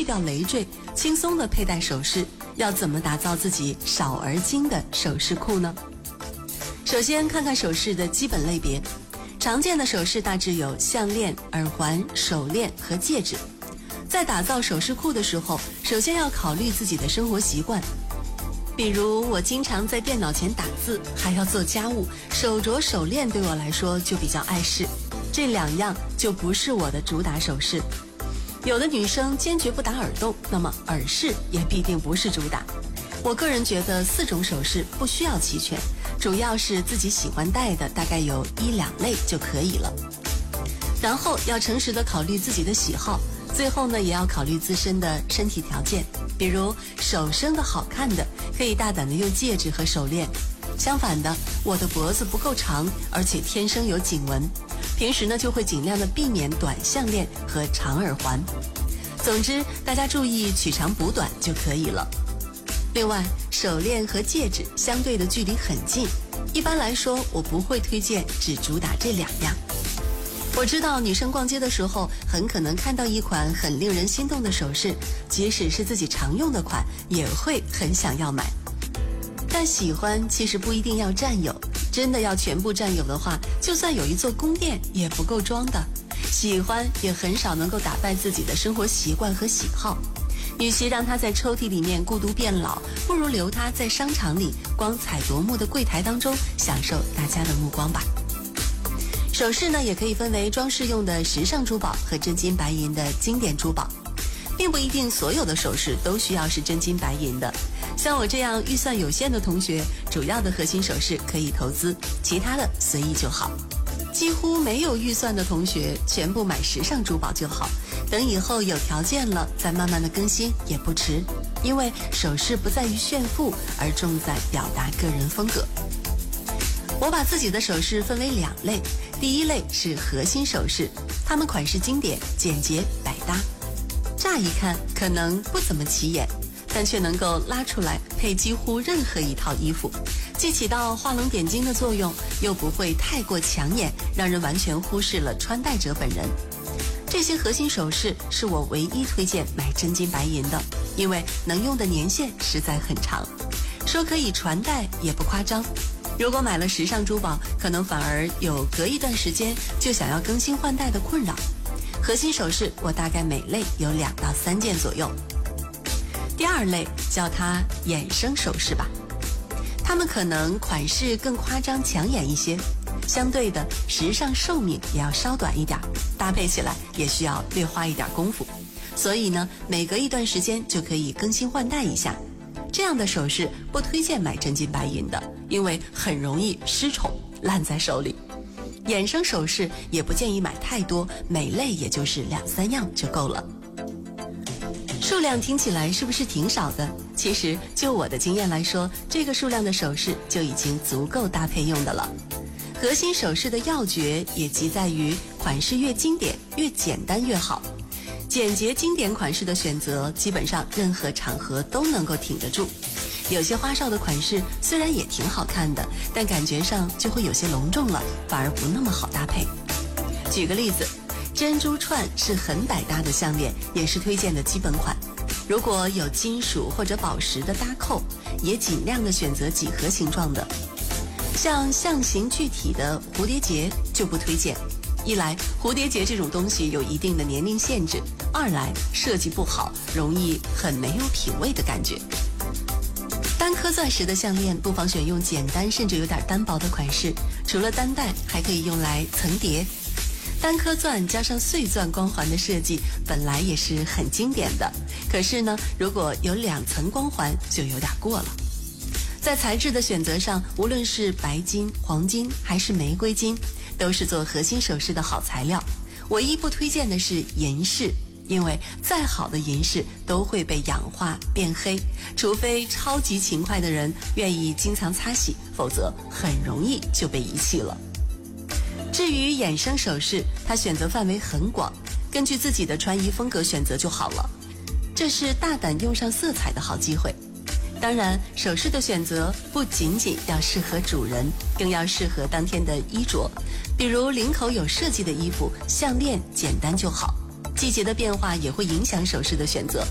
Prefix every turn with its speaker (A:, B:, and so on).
A: 去掉累赘，轻松的佩戴首饰，要怎么打造自己少而精的首饰库呢？首先看看首饰的基本类别，常见的首饰大致有项链、耳环、手链和戒指。在打造首饰库的时候，首先要考虑自己的生活习惯。比如我经常在电脑前打字，还要做家务，手镯、手链对我来说就比较碍事，这2样就不是我的主打首饰。有的女生坚决不打耳洞，那么耳饰也必定不是主打。我个人觉得4种首饰不需要齐全，主要是自己喜欢戴的，大概有1-2类就可以了。然后要诚实的考虑自己的喜好，最后呢，也要考虑自身的身体条件。比如手生的好看的，可以大胆的用戒指和手链。相反的，我的脖子不够长，而且天生有颈纹，平时呢就会尽量的避免短项链和长耳环。总之，大家注意取长补短就可以了。另外，手链和戒指相对的距离很近，一般来说我不会推荐只主打这2样。我知道女生逛街的时候很可能看到一款很令人心动的首饰，即使是自己常用的款也会很想要买。但喜欢其实不一定要占有，真的要全部占有的话，就算有一座宫殿也不够装的。喜欢也很少能够打败自己的生活习惯和喜好。与其让它在抽屉里面孤独变老，不如留它在商场里光彩夺目的柜台当中享受大家的目光吧。首饰呢，也可以分为装饰用的时尚珠宝和真金白银的经典珠宝，并不一定所有的首饰都需要是真金白银的。像我这样预算有限的同学，主要的核心首饰可以投资，其他的随意就好。几乎没有预算的同学，全部买时尚珠宝就好，等以后有条件了再慢慢的更新也不迟。因为首饰不在于炫富，而重在表达个人风格。我把自己的首饰分为2类，第一类是核心首饰，它们款式经典、简洁、百搭，乍一看可能不怎么起眼，但却能够拉出来配几乎任何一套衣服，既起到画龙点睛的作用，又不会太过抢眼，让人完全忽视了穿戴者本人。这些核心首饰是我唯一推荐买真金白银的，因为能用的年限实在很长，说可以传代也不夸张。如果买了时尚珠宝，可能反而有隔一段时间就想要更新换代的困扰。核心首饰我大概每类有2到3件左右。第2类叫它衍生首饰吧，它们可能款式更夸张抢眼一些，相对的时尚寿命也要稍短一点，搭配起来也需要略花一点功夫，所以呢，每隔一段时间就可以更新换代一下。这样的首饰不推荐买真金白银的，因为很容易失宠烂在手里。衍生首饰也不建议买太多，每类也就是2-3样就够了。数量听起来是不是挺少的？其实就我的经验来说，这个数量的首饰就已经足够搭配用的了。核心首饰的要诀也即在于款式越经典越简单越好。简洁经典款式的选择，基本上任何场合都能够挺得住。有些花哨的款式虽然也挺好看的，但感觉上就会有些隆重了，反而不那么好搭配。举个例子，珍珠串是很百搭的项链，也是推荐的基本款。如果有金属或者宝石的搭扣，也尽量的选择几何形状的。像象形具体的蝴蝶结就不推荐，一来蝴蝶结这种东西有一定的年龄限制，二来设计不好，容易很没有品味的感觉。单颗钻石的项链不妨选用简单甚至有点单薄的款式，除了单戴还可以用来层叠。单颗钻加上碎钻光环的设计本来也是很经典的，可是呢，如果有2层光环就有点过了。在材质的选择上，无论是白金、黄金还是玫瑰金，都是做核心首饰的好材料。唯一不推荐的是银饰，因为再好的银饰都会被氧化变黑，除非超级勤快的人愿意经常擦洗，否则很容易就被遗弃了。至于衍生首饰，它选择范围很广，根据自己的穿衣风格选择就好了，这是大胆用上色彩的好机会。当然，首饰的选择不仅仅要适合主人，更要适合当天的衣着。比如领口有设计的衣服，项链简单就好。季节的变化也会影响首饰的选择。